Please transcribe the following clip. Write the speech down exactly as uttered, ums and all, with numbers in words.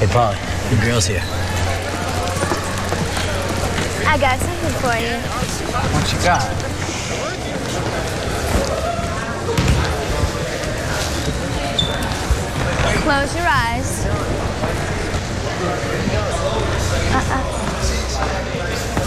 Polly, the girl's here. I got something for you. What you got? Close your eyes. Uh-uh.